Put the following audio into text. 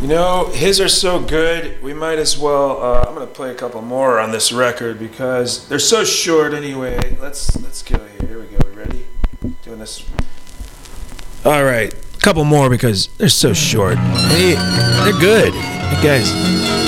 You know, his are so good, we might as well, I'm going to play a couple more on this record because they're so short anyway. Let's go here. Here we go. We ready? Doing this. All right. A couple more because they're so short. Hey, they're good. Hey, guys.